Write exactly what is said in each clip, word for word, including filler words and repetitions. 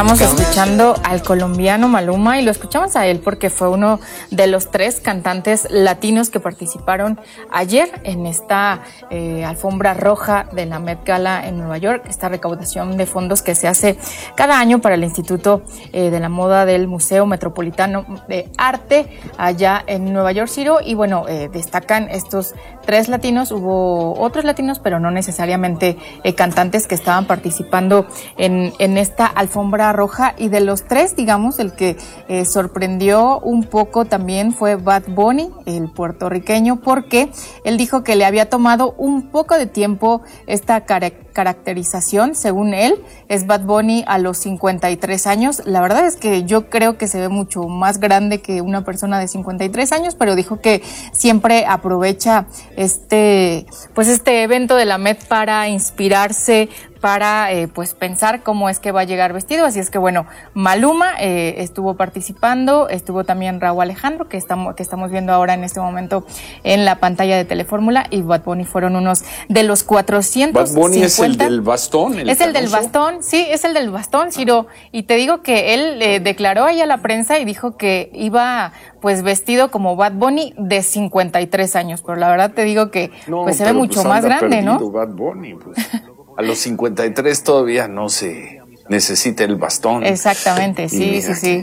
Estamos escuchando al colombiano Maluma y lo escuchamos a él porque fue uno de los tres cantantes latinos que participaron ayer en esta eh, alfombra roja de la Met Gala en Nueva York, esta recaudación de fondos que se hace cada año para el Instituto eh, de la Moda del Museo Metropolitano de Arte allá en Nueva York, Ciro, y bueno, eh, destacan estos tres latinos, hubo otros latinos, pero no necesariamente eh, cantantes que estaban participando en, en esta alfombra roja, y de los tres, digamos, el que eh, sorprendió un poco también fue Bad Bunny, el puertorriqueño, porque él dijo que le había tomado un poco de tiempo esta car- caracterización, según él, es Bad Bunny a los cincuenta y tres años. La verdad es que yo creo que se ve mucho más grande que una persona de cincuenta y tres años, pero dijo que siempre aprovecha este, pues este evento de la Met para inspirarse, para eh, pues pensar cómo es que va a llegar vestido. Así es que bueno, Maluma eh, estuvo participando, estuvo también Rauw Alejandro, que estamos, que estamos viendo ahora en este momento en la pantalla de Telefórmula, y Bad Bunny fueron unos de los cuatrocientos cincuenta. Bad Bunny es el del bastón. El es el del bastón, sí, es el del bastón, Ciro. Y te digo que él eh, declaró ahí a la prensa y dijo que iba pues vestido como Bad Bunny de cincuenta y tres años, pero la verdad te digo que no, pues se ve mucho pues más grande, perdido, ¿no? Bad Bunny, pues. A los cincuenta y tres todavía no se necesita el bastón. Exactamente, sí, sí, sí.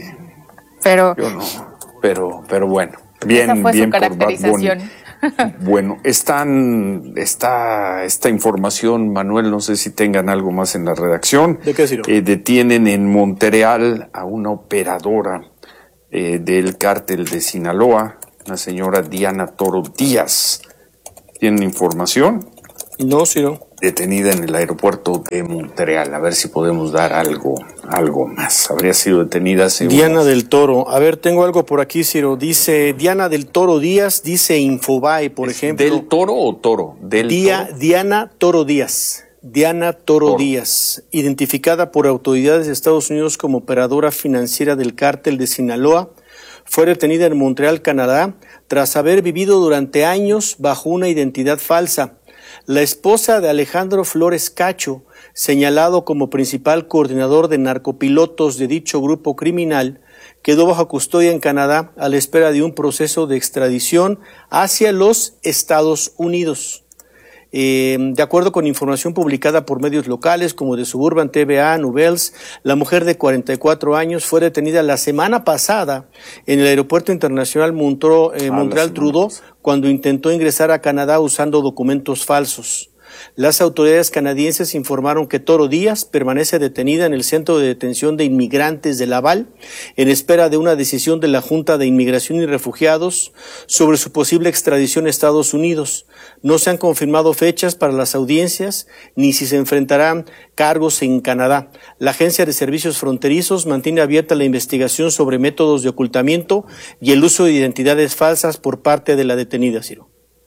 Pero yo no, pero pero bueno, bien, esa fue bien su caracterización. Por Bad Bunny. Bueno, están está esta información, Manuel, no sé si tengan algo más en la redacción. ¿De qué, Ciro? Eh, detienen en Montreal a una operadora eh, del cártel de Sinaloa, la señora Diana Toro Díaz. ¿Tienen información? No, Ciro. Detenida en el aeropuerto de Montreal. A ver si podemos dar algo, algo más. Habría sido detenida hace Diana unas... del Toro. A ver, tengo algo por aquí, Ciro. Dice Diana del Toro Díaz, dice Infobae, por ¿Es ejemplo. ¿Del Toro o Toro? Del Día, Toro. Diana Toro Díaz. Diana Toro, Toro Díaz, identificada por autoridades de Estados Unidos como operadora financiera del cártel de Sinaloa, fue detenida en Montreal, Canadá, tras haber vivido durante años bajo una identidad falsa. La esposa de Alejandro Flores Cacho, señalado como principal coordinador de narcopilotos de dicho grupo criminal, quedó bajo custodia en Canadá a la espera de un proceso de extradición hacia los Estados Unidos. Eh, de acuerdo con información publicada por medios locales como de Suburban T V A, Nouvelles, la mujer de cuarenta y cuatro años fue detenida la semana pasada en el aeropuerto internacional Montro, eh, ah, Montreal Trudeau cuando intentó ingresar a Canadá usando documentos falsos. Las autoridades canadienses informaron que Toro Díaz permanece detenida en el Centro de Detención de Inmigrantes de Laval en espera de una decisión de la Junta de Inmigración y Refugiados sobre su posible extradición a Estados Unidos. No se han confirmado fechas para las audiencias ni si se enfrentarán cargos en Canadá. La Agencia de Servicios Fronterizos mantiene abierta la investigación sobre métodos de ocultamiento y el uso de identidades falsas por parte de la detenida, Ciro.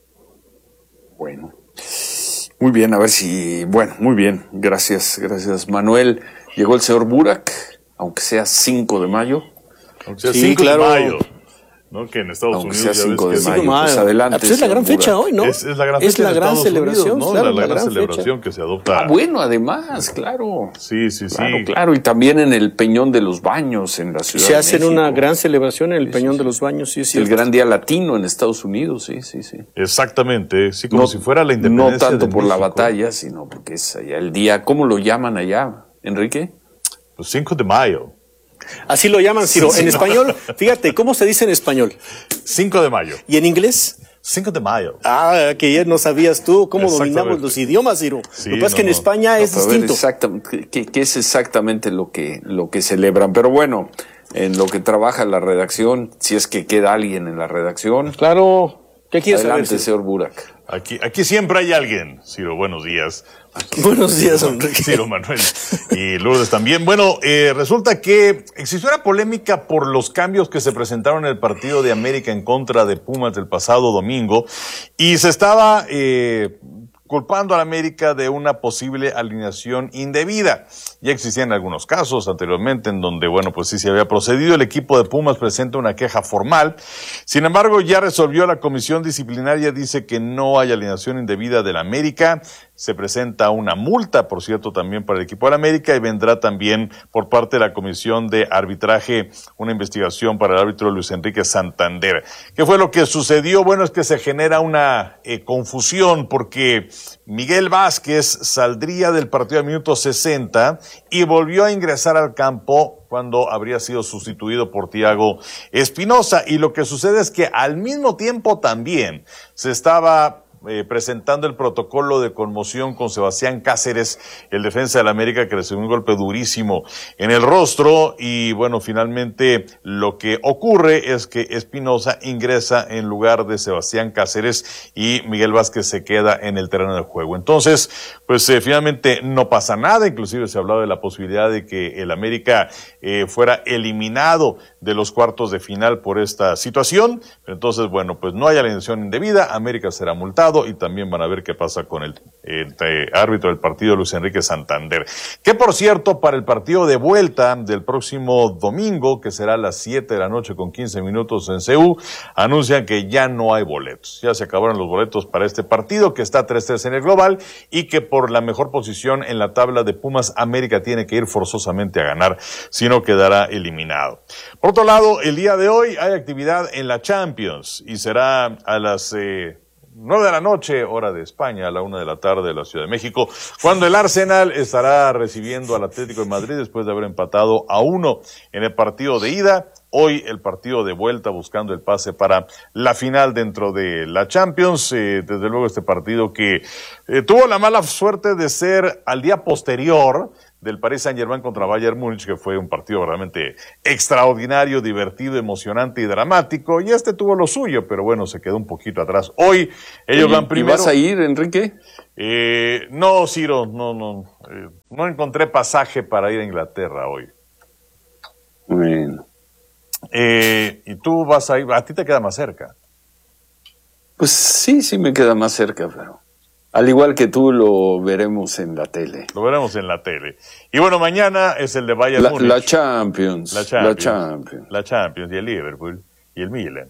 Bueno. Muy bien, a ver si... Bueno, muy bien. Gracias, gracias, Manuel. Llegó el señor Burak, aunque sea cinco de mayo. Aunque sea sí, cinco claro. de mayo. ¿No? Que en Estados aunque Unidos sea ya cinco ves de que mayo. Pues adelante. Pues es la gran Burak. fecha hoy, ¿no? Es, es la gran fecha es la de gran Estados celebración, Unidos, ¿no? claro, la, la la gran gran celebración fecha. que se adopta. Ah, bueno, además, claro. Sí, sí, sí. Claro, claro. Y también en el Peñón de los Baños, en la Ciudad Se de hacen México. una gran celebración en el Sí, Peñón sí, de sí. los Baños, sí, sí. El gran día latino en Estados Unidos, sí, sí, sí. Exactamente, sí, como No, si fuera la independencia. No tanto de por la México. batalla, sino porque es allá el día. ¿Cómo lo llaman allá, Enrique? Pues cinco de mayo. Así lo llaman, Ciro. Sí, en sí, español, fíjate, ¿cómo se dice en español? cinco de mayo. ¿Y en inglés? cinco de mayo. Ah, que ya no sabías tú cómo dominamos los idiomas, Ciro. Sí, lo que pasa es no, que en no. España No, es pero a ver distinto. exactamente, ¿qué, qué es exactamente lo que, lo que celebran? Pero bueno, en lo que trabaja la redacción, si es que queda alguien en la redacción. Claro. ¿Qué quieres Adelante, saber, señor Burak. Aquí, aquí siempre hay alguien. Ciro, buenos días. Buenos días, Enrique. Ciro, Manuel y Lourdes también. Bueno, eh, resulta que existió una polémica por los cambios que se presentaron en el partido de América en contra de Pumas del pasado domingo y se estaba eh, culpando a la América de una posible alineación indebida. Ya existían algunos casos anteriormente en donde, bueno, pues sí se había procedido. El equipo de Pumas presenta una queja formal. Sin embargo, ya resolvió la comisión disciplinaria, dice que no hay alineación indebida de la América. se presenta una multa, por cierto, también para el equipo del América, y vendrá también por parte de la Comisión de Arbitraje una investigación para el árbitro Luis Enrique Santander. ¿Qué fue lo que sucedió? Bueno, es que se genera una eh, confusión porque Miguel Vázquez saldría del partido al minuto sesenta y volvió a ingresar al campo cuando habría sido sustituido por Thiago Espinosa. Y lo que sucede es que al mismo tiempo también se estaba Eh, presentando el protocolo de conmoción con Sebastián Cáceres, el defensa del América, que recibió un golpe durísimo en el rostro, y bueno, finalmente lo que ocurre es que Espinosa ingresa en lugar de Sebastián Cáceres y Miguel Vázquez se queda en el terreno de juego. Entonces, pues eh, finalmente no pasa nada, inclusive se hablaba de la posibilidad de que el América eh, fuera eliminado de los cuartos de final por esta situación. Entonces, bueno, pues no hay alineación indebida, América será multado y también van a ver qué pasa con el, el, el árbitro del partido, Luis Enrique Santander. Que por cierto, para el partido de vuelta del próximo domingo, que será a las siete de la noche con quince minutos en C U, anuncian que ya no hay boletos. Ya se acabaron los boletos para este partido, que está tres tres en el global, y que por la mejor posición en la tabla de Pumas, América tiene que ir forzosamente a ganar, si no quedará eliminado. Por otro lado, el día de hoy hay actividad en la Champions, y será a las eh, nueve de la noche, hora de España, a la una de la tarde de la Ciudad de México, cuando el Arsenal estará recibiendo al Atlético de Madrid después de haber empatado a uno en el partido de ida. Hoy el partido de vuelta buscando el pase para la final dentro de la Champions. Eh, desde luego este partido que eh, tuvo la mala suerte de ser al día posterior del Paris Saint-Germain contra Bayern Múnich, que fue un partido realmente extraordinario, divertido, emocionante y dramático, y este tuvo lo suyo, pero bueno, se quedó un poquito atrás. Hoy ellos Oye, van primero. ¿Y vas a ir, Enrique? Eh, no, Ciro, no, no, eh, no encontré pasaje para ir a Inglaterra hoy. Bueno. Eh, ¿y tú vas a ir? ¿A ti te queda más cerca? Pues sí, sí me queda más cerca, pero al igual que tú lo veremos en la tele. Lo veremos en la tele. Y bueno, mañana es el de Bayern La, Múnich. la Champions. La Champions. La Champions. La Champions y el Liverpool y el Milan.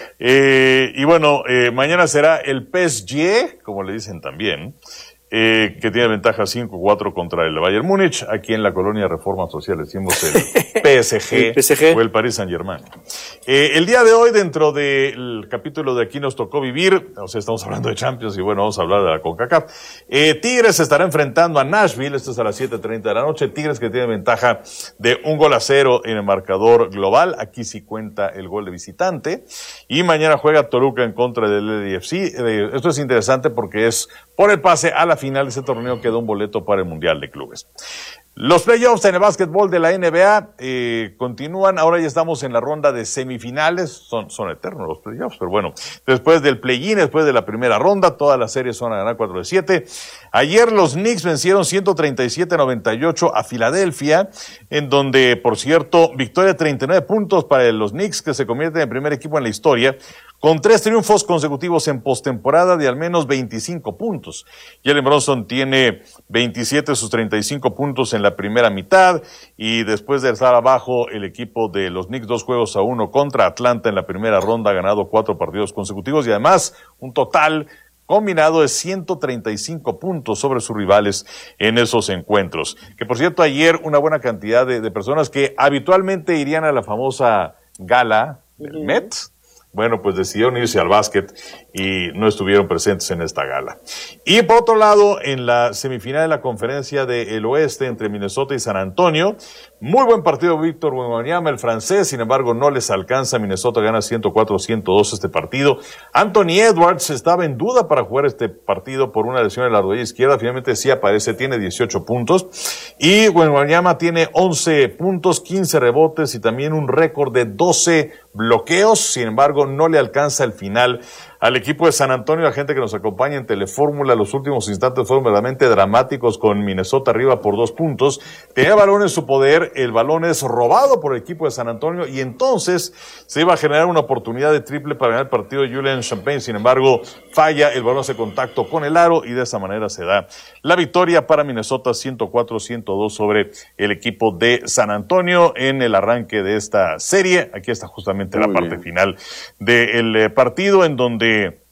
Eh, y bueno, eh, mañana será el P S G, como le dicen también, eh, que tiene ventaja cinco cuatro contra el Bayern Múnich. Aquí en la colonia Reforma Social decimos el P S G, el P S G. o el Paris Saint-Germain. Eh, el día de hoy, dentro del capítulo de Aquí nos tocó vivir, o sea, estamos hablando de Champions y bueno, vamos a hablar de la CONCACAF. Eh, Tigres se estará enfrentando a Nashville, esto es a las siete treinta de la noche. Tigres que tiene ventaja de un gol a cero en el marcador global. Aquí sí cuenta el gol de visitante. Y mañana juega Toluca en contra del L A F C. Eh, esto es interesante porque es por el pase a la final de ese torneo, queda un boleto para el Mundial de Clubes. Los playoffs en el básquetbol de la N B A eh, continúan. Ahora ya estamos en la ronda de semifinales. Son, son eternos los playoffs, pero bueno. Después del play-in, después de la primera ronda, todas las series son a ganar cuatro de siete. Ayer los Knicks vencieron ciento treinta y siete a noventa y ocho a Filadelfia, en donde, por cierto, victoria treinta y nueve puntos para los Knicks, que se convierten en el primer equipo en la historia, con tres triunfos consecutivos en postemporada de al menos veinticinco puntos. Jalen Brunson tiene veintisiete de sus treinta y cinco puntos en la primera mitad, y después de estar abajo el equipo de los Knicks dos juegos a uno contra Atlanta en la primera ronda, ha ganado cuatro partidos consecutivos y además un total combinado de ciento treinta y cinco puntos sobre sus rivales en esos encuentros. Que por cierto, ayer una buena cantidad de, de personas que habitualmente irían a la famosa gala del uh-huh. Met, bueno, pues decidieron irse al básquet y no estuvieron presentes en esta gala. Y por otro lado, en la semifinal de la conferencia del Oeste entre Minnesota y San Antonio, muy buen partido Víctor Wembanyama, el francés, sin embargo no les alcanza. Minnesota gana ciento cuatro a ciento dos este partido. Anthony Edwards estaba en duda para jugar este partido por una lesión en la rodilla izquierda, finalmente sí aparece, tiene dieciocho puntos. Y Wembanyama tiene once puntos, quince rebotes y también un récord de doce bloqueos, sin embargo no le alcanza el final al equipo de San Antonio. La gente que nos acompaña en Telefórmula, los últimos instantes fueron verdaderamente dramáticos con Minnesota arriba por dos puntos. Tenía balón en su poder, el balón es robado por el equipo de San Antonio y entonces se iba a generar una oportunidad de triple para ganar el partido de Julian Champagne. Sin embargo, falla, el balón hace contacto con el aro y de esa manera se da la victoria para Minnesota ciento cuatro a ciento dos sobre el equipo de San Antonio en el arranque de esta serie. Aquí está justamente Muy la parte bien. final del partido, en donde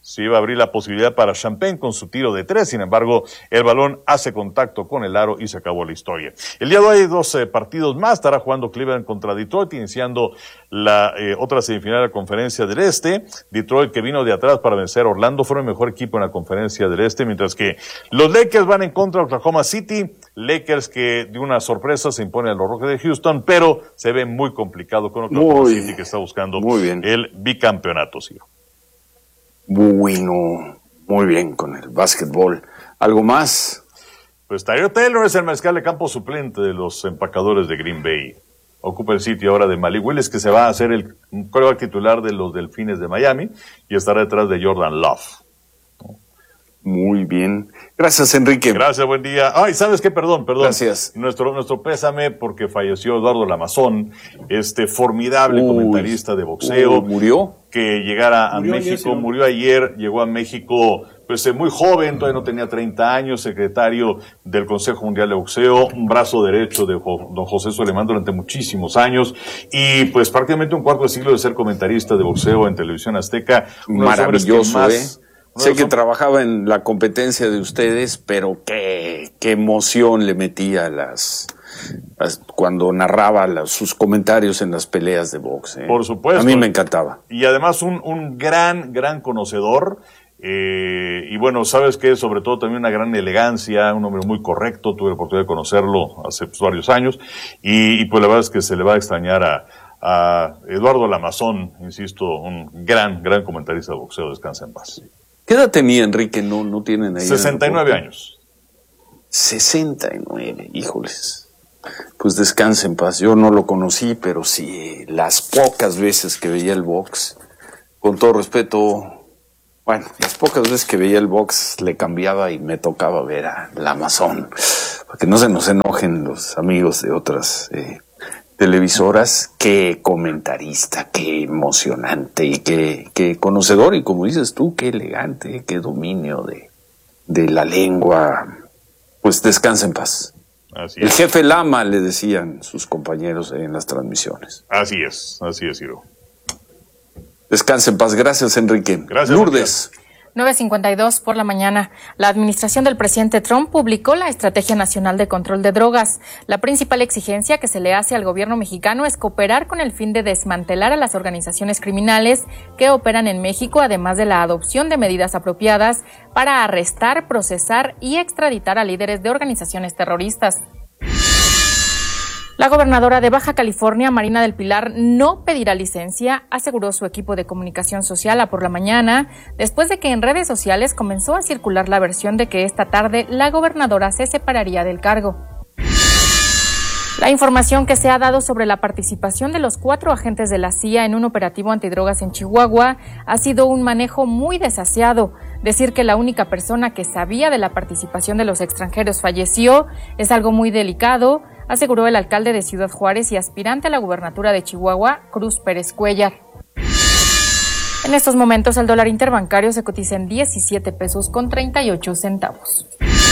se iba a abrir la posibilidad para Champagne con su tiro de tres. Sin embargo, el balón hace contacto con el aro y se acabó la historia. El día de hoy hay dos eh, partidos más. Estará jugando Cleveland contra Detroit, iniciando la eh, otra semifinal de la Conferencia del Este. Detroit, que vino de atrás para vencer a Orlando, fue el mejor equipo en la Conferencia del Este, mientras que los Lakers van en contra de Oklahoma City. Lakers que de una sorpresa se impone a los Rockets de Houston, pero se ve muy complicado con Oklahoma muy, City, que está buscando el bicampeonato, Ciro. Bueno, muy bien con el básquetbol. ¿Algo más? Pues Tyrell Taylor es el mariscal de campo suplente de los empacadores de Green Bay. Ocupa el sitio ahora de Malik Willis, que se va a hacer el quarterback titular de los Delfines de Miami y estará detrás de Jordan Love. Muy bien. Gracias, Enrique. Gracias, buen día. Ay, ¿sabes qué? Perdón, perdón. Gracias. Nuestro, nuestro pésame porque falleció Eduardo Lamazón, este formidable Uy, comentarista de boxeo. Uh, ¿Murió? Que llegara a murió México, ayer, murió ayer, llegó a México, pues muy joven, todavía no tenía treinta años, secretario del Consejo Mundial de Boxeo, un brazo derecho de jo, don José Solemán durante muchísimos años, y pues prácticamente un cuarto de siglo de ser comentarista de boxeo en Televisión Azteca. Maravilloso, más, ¿eh? Sé que trabajaba en la competencia de ustedes, pero qué, qué emoción le metía a las, las cuando narraba las, sus comentarios en las peleas de box. ¿eh? Por supuesto. A mí me encantaba. Y además un, un gran, gran conocedor. Eh, y bueno, sabes que sobre todo también una gran elegancia, un hombre muy correcto. Tuve la oportunidad de conocerlo hace pues, varios años. Y, y pues la verdad es que se le va a extrañar a, a Eduardo Lamazón, insisto, un gran, gran comentarista de boxeo. Descansa en paz. ¿Qué edad tenía Enrique? No, no tienen ahí. sesenta y nueve años. sesenta y nueve, híjoles. Pues descanse en paz. Yo no lo conocí, pero sí, las pocas veces que veía el box, con todo respeto, bueno, las pocas veces que veía el box le cambiaba y me tocaba ver a Lamazón, para que no se nos enojen los amigos de otras eh, televisoras. Qué comentarista, qué emocionante y qué, qué conocedor, y como dices tú, qué elegante, qué dominio de, de la lengua. Pues descansa en paz. Así El es. jefe Lama, le decían sus compañeros en las transmisiones. Así es, así es, Ciro. Descansa en paz. Gracias, Enrique. Gracias, Lourdes. nueve cincuenta y dos por la mañana. La administración del presidente Trump publicó la Estrategia Nacional de Control de Drogas. La principal exigencia que se le hace al gobierno mexicano es cooperar con el fin de desmantelar a las organizaciones criminales que operan en México, además de la adopción de medidas apropiadas para arrestar, procesar y extraditar a líderes de organizaciones terroristas. La gobernadora de Baja California, Marina del Pilar, no pedirá licencia, aseguró su equipo de comunicación social a por la mañana, después de que en redes sociales comenzó a circular la versión de que esta tarde la gobernadora se separaría del cargo. La información que se ha dado sobre la participación de los cuatro agentes de la C I A en un operativo antidrogas en Chihuahua ha sido un manejo muy desasiado. Decir que la única persona que sabía de la participación de los extranjeros falleció es algo muy delicado, aseguró el alcalde de Ciudad Juárez y aspirante a la gubernatura de Chihuahua, Cruz Pérez Cuellar. En estos momentos el dólar interbancario se cotiza en diecisiete pesos con treinta y ocho centavos.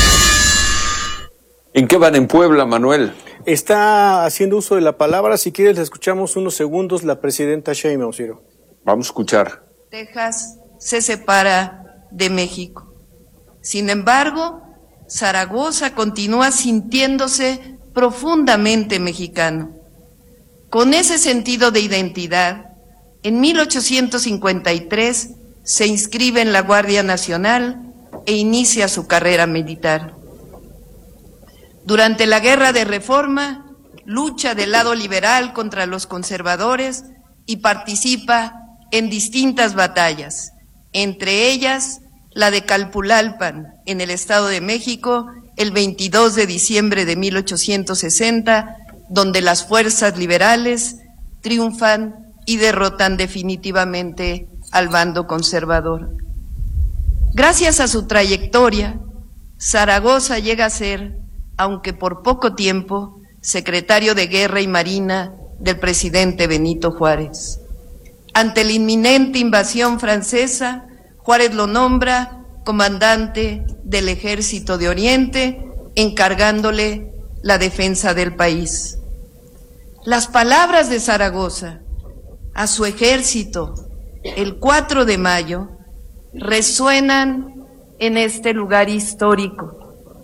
¿En qué van en Puebla, Manuel? Está haciendo uso de la palabra. Si quieres, le escuchamos unos segundos la presidenta Sheinbaum, Ciro. Vamos a escuchar. Texas se separa de México. Sin embargo, Zaragoza continúa sintiéndose profundamente mexicano. Con ese sentido de identidad, en mil ochocientos cincuenta y tres se inscribe en la Guardia Nacional e inicia su carrera militar. Durante la Guerra de Reforma, lucha del lado liberal contra los conservadores y participa en distintas batallas, entre ellas la de Calpulalpan, en el Estado de México, el veintidós de diciembre de mil ochocientos sesenta, donde las fuerzas liberales triunfan y derrotan definitivamente al bando conservador. Gracias a su trayectoria, Zaragoza llega a ser, aunque por poco tiempo, secretario de Guerra y Marina del presidente Benito Juárez. Ante la inminente invasión francesa, Juárez lo nombra comandante del Ejército de Oriente, encargándole la defensa del país. Las palabras de Zaragoza a su ejército el cuatro de mayo resuenan en este lugar histórico.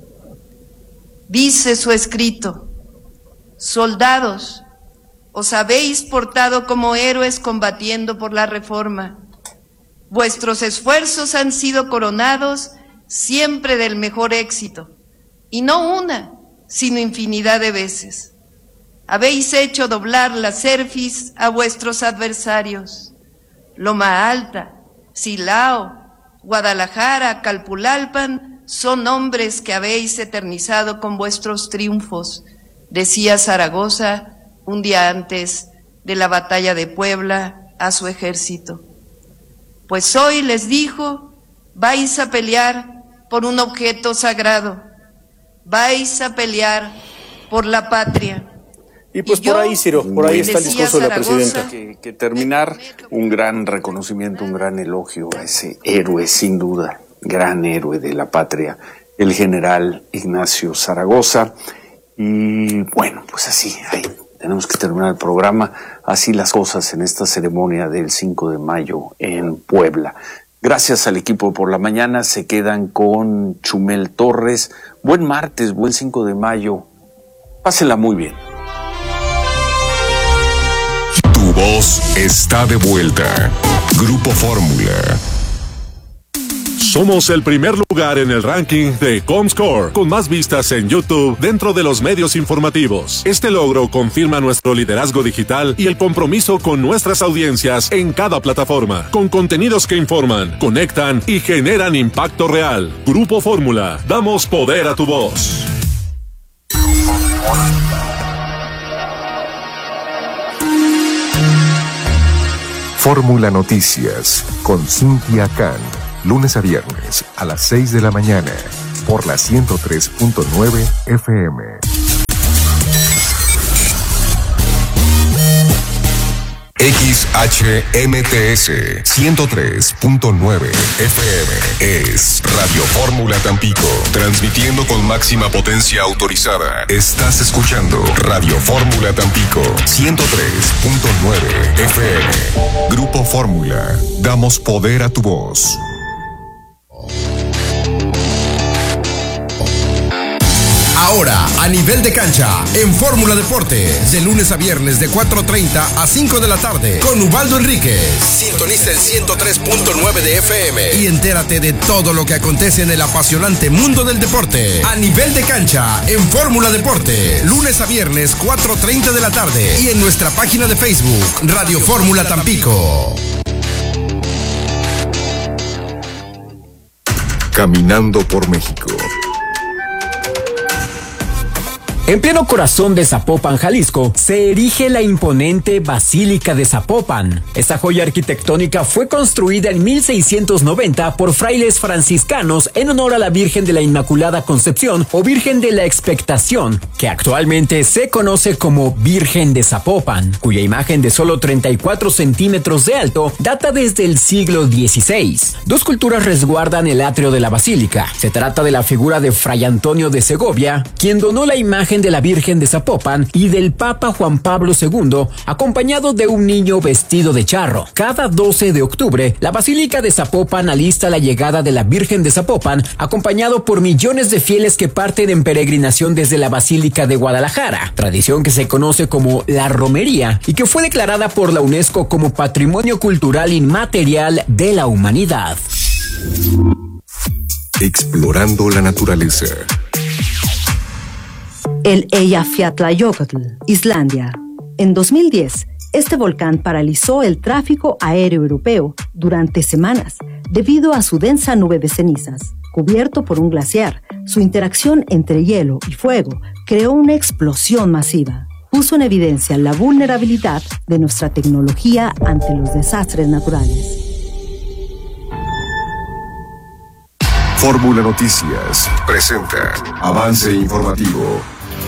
Dice su escrito: soldados, os habéis portado como héroes combatiendo por la reforma. Vuestros esfuerzos han sido coronados siempre del mejor éxito, y no una, sino infinidad de veces. Habéis hecho doblar la cerviz a vuestros adversarios. Loma Alta, Silao, Guadalajara, Calpulalpan son nombres que habéis eternizado con vuestros triunfos, decía Zaragoza un día antes de la batalla de Puebla a su ejército. Pues hoy les dijo, vais a pelear por un objeto sagrado, vais a pelear por la patria. Y pues y por yo, ahí, Ciro, por ahí está el discurso de la presidenta. Que, que terminar, un gran reconocimiento, un gran elogio a ese héroe, sin duda, gran héroe de la patria, el general Ignacio Zaragoza. Y bueno, pues así, ahí tenemos que terminar el programa. Así las cosas en esta ceremonia del cinco de mayo en Puebla. Gracias al equipo por la mañana. Se quedan con Chumel Torres. Buen martes, buen cinco de mayo. Pásenla muy bien. Tu voz está de vuelta. Grupo Fórmula. Somos el primer lugar en el ranking de Comscore, con más vistas en YouTube dentro de los medios informativos. Este logro confirma nuestro liderazgo digital y el compromiso con nuestras audiencias en cada plataforma, con contenidos que informan, conectan y generan impacto real. Grupo Fórmula, damos poder a tu voz. Fórmula Noticias con Cintia Can. Lunes a viernes a las seis de la mañana por la ciento tres punto nueve F M. X H M T S ciento tres punto nueve F M es Radio Fórmula Tampico, transmitiendo con máxima potencia autorizada. Estás escuchando Radio Fórmula Tampico ciento tres punto nueve F M. Grupo Fórmula, damos poder a tu voz. Ahora, a nivel de cancha, en Fórmula Deportes, de lunes a viernes de cuatro treinta a cinco de la tarde, con Ubaldo Enríquez. Sintoniza el ciento tres punto nueve de F M y entérate de todo lo que acontece en el apasionante mundo del deporte. A nivel de cancha, en Fórmula Deportes, lunes a viernes cuatro treinta de la tarde y en nuestra página de Facebook, Radio Fórmula Tampico. Caminando por México. En pleno corazón de Zapopan, Jalisco, se erige la imponente Basílica de Zapopan. Esta joya arquitectónica fue construida en mil seiscientos noventa por frailes franciscanos en honor a la Virgen de la Inmaculada Concepción o Virgen de la Expectación, que actualmente se conoce como Virgen de Zapopan, cuya imagen de solo treinta y cuatro centímetros de alto data desde el siglo dieciséis. Dos culturas resguardan el atrio de la basílica. Se trata de la figura de Fray Antonio de Segovia, quien donó la imagen de la Virgen de Zapopan, y del Papa Juan Pablo segundo, acompañado de un niño vestido de charro. Cada doce de octubre, la Basílica de Zapopan alista la llegada de la Virgen de Zapopan, acompañado por millones de fieles que parten en peregrinación desde la Basílica de Guadalajara, tradición que se conoce como la romería y que fue declarada por la UNESCO como Patrimonio Cultural Inmaterial de la Humanidad. Explorando la naturaleza. El Eyjafjallajökull, Islandia. En dos mil diez, este volcán paralizó el tráfico aéreo europeo durante semanas debido a su densa nube de cenizas. Cubierto por un glaciar, su interacción entre hielo y fuego creó una explosión masiva. Puso en evidencia la vulnerabilidad de nuestra tecnología ante los desastres naturales. Fórmula Noticias presenta avance informativo.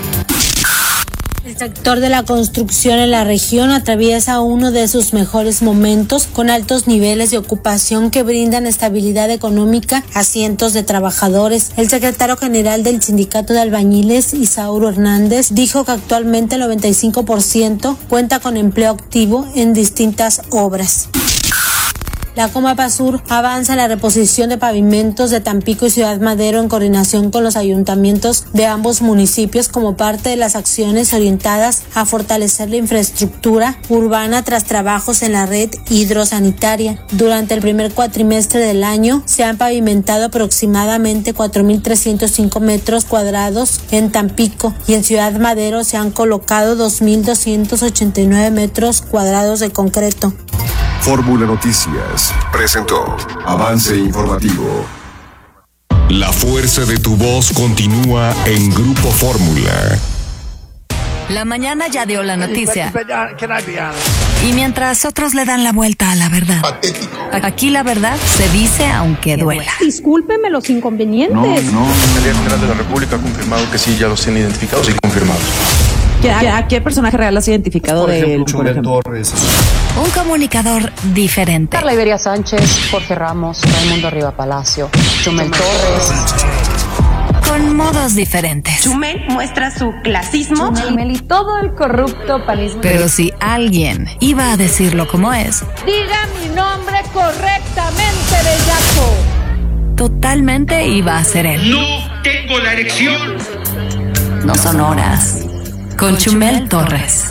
El sector de la construcción en la región atraviesa uno de sus mejores momentos, con altos niveles de ocupación que brindan estabilidad económica a cientos de trabajadores. El secretario general del Sindicato de Albañiles, Isauro Hernández, dijo que actualmente el noventa y cinco por ciento cuenta con empleo activo en distintas obras. La Comapa Sur avanza en la reposición de pavimentos de Tampico y Ciudad Madero en coordinación con los ayuntamientos de ambos municipios como parte de las acciones orientadas a fortalecer la infraestructura urbana tras trabajos en la red hidrosanitaria. Durante el primer cuatrimestre del año se han pavimentado aproximadamente cuatro mil trescientos cinco metros cuadrados en Tampico y en Ciudad Madero se han colocado dos mil doscientos ochenta y nueve metros cuadrados de concreto. Fórmula Noticias presentó Avance Informativo. La fuerza de tu voz continúa en Grupo Fórmula. La mañana ya dio la noticia. Y mientras otros le dan la vuelta a la verdad, aquí la verdad se dice aunque duela. Discúlpeme los inconvenientes. No, no. La Fiscalía General de la República ha confirmado que sí, ya los tienen identificados y confirmados. ¿A qué personaje real has identificado por de ejemplo, él? Chumel Torres. Un comunicador diferente. Carla Iberia Sánchez, Jorge Ramos, Raimundo Riva Palacio, Chumel Torres. Con modos diferentes. Chumel muestra su clasismo. Chumel y todo el corrupto panismo. Pero si alguien iba a decirlo como es, diga mi nombre correctamente, bellaco. Totalmente iba a ser él. No tengo la erección. No son horas. Con Chumel Torres.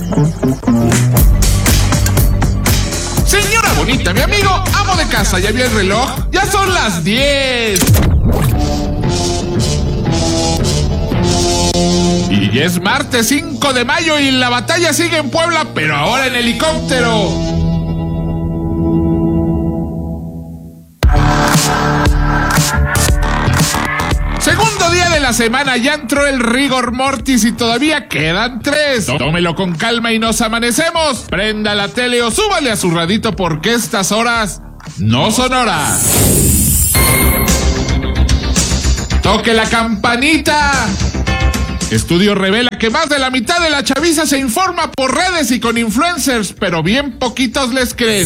Señora bonita, mi amigo, amo de casa, ¿ya vio el reloj? Ya son las diez. Y es martes cinco de mayo y la batalla sigue en Puebla, pero ahora en helicóptero. Segundo día de la semana, ya entró el rigor mortis y todavía quedan tres. Tómelo con calma y nos amanecemos. Prenda la tele o súbale a su radito porque estas horas no son horas. Toque la campanita. Estudio revela que más de la mitad de la chaviza se informa por redes y con influencers, pero bien poquitos les creen.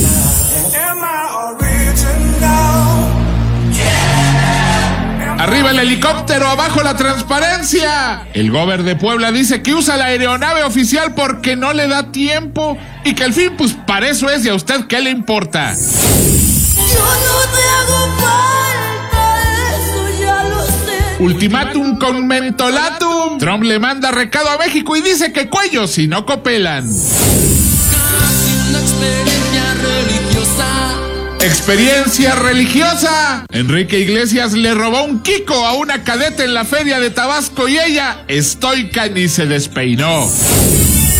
Arriba el helicóptero, abajo la transparencia. El gober de Puebla dice que usa la aeronave oficial porque no le da tiempo y que al fin, pues para eso es, y a usted qué le importa. Yo no te hago falta, eso ya lo sé. Ultimátum con mentolatum. Trump le manda recado a México y dice que cuellos si no copelan. Casi una experiencia religiosa. Experiencia religiosa. Enrique Iglesias le robó un Kiko a una cadete en la feria de Tabasco y ella, estoica, ni se despeinó.